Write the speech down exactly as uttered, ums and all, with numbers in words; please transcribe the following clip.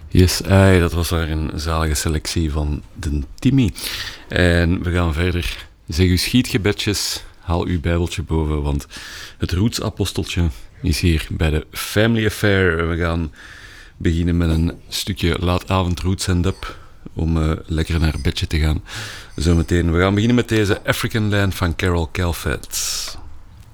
Yes, ai, dat was daar een zalige selectie van de Timmy. En we gaan verder. Zeg uw schietgebedjes, haal uw bijbeltje boven, want het roetsaposteltje is hier bij de Family Affair. We gaan beginnen met een stukje laatavond roots and up, om uh, lekker naar bedje te gaan. Zometeen, we gaan beginnen met deze African Land van Carol Calfett.